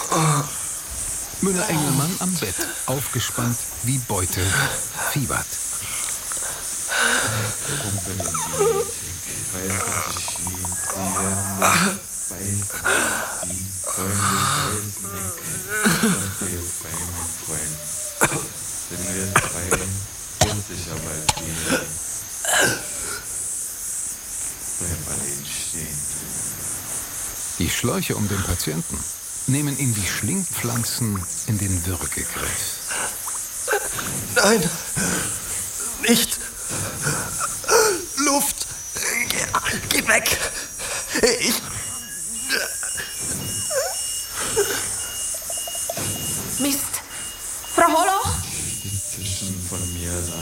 Müller-Engelmann am Bett, aufgespannt wie Beute, fiebert. Die Schläuche um den Patienten nehmen ihn wie Schlingpflanzen in den Würgegriff. Nein, nicht. Luft. Geh weg. Mist. Frau Holoch? Inzwischen von mir da.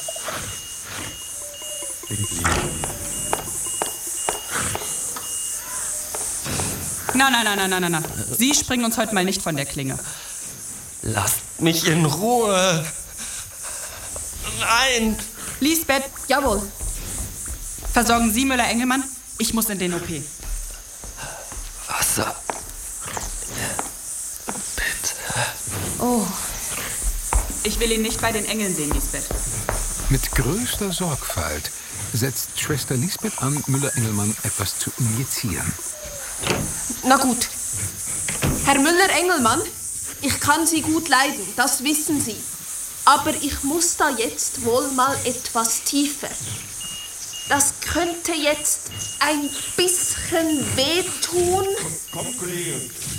Nein. Sie springen uns heute mal nicht von der Klinge. Lasst mich in Ruhe. Nein. Lisbeth, Jawohl. versorgen Sie Müller-Engelmann? Ich muss in den OP. Wasser. Bitte. Oh, Ich will ihn nicht bei den Engeln sehen, Lisbeth. Mit größter Sorgfalt setzt Schwester Lisbeth an, Müller-Engelmann etwas zu injizieren. na gut. Herr Müller-Engelmann, ich kann Sie gut leiden, das wissen Sie. Aber ich muss da jetzt wohl mal etwas tiefer. Das könnte jetzt ein bisschen wehtun. Komm, Kollege.